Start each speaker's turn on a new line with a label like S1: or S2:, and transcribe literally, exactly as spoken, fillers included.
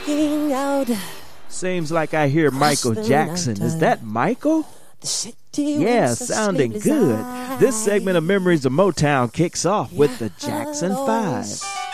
S1: walking out.
S2: Seems like I hear Michael Jackson. Is that Michael? Yeah, sounding good. This segment of Memories of Motown kicks off with the Jackson Five.